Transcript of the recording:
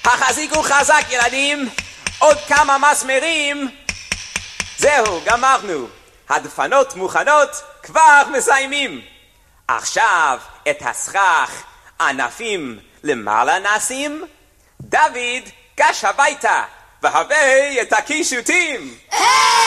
החזיקו חזק ילדים, עוד כמה מסמרים. זהו, גמרנו. הדפנות מוכנות, כבר מסיימים. עכשיו את הסכך ענפים למעלה נשים. דוד, גש הביתה, והבא את הקישוטים.